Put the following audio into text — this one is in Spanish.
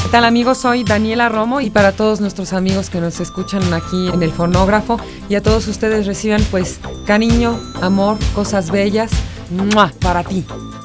¿Qué tal, amigos? Soy Daniela Romo y para todos nuestros amigos que nos escuchan aquí en el fonógrafo y a todos ustedes reciban pues cariño, amor, cosas bellas, ¡mua!, para ti.